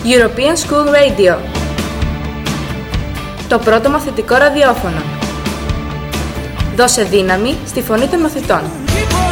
European School Radio, το πρώτο μαθητικό ραδιόφωνο. Δώσε δύναμη στη φωνή των μαθητών.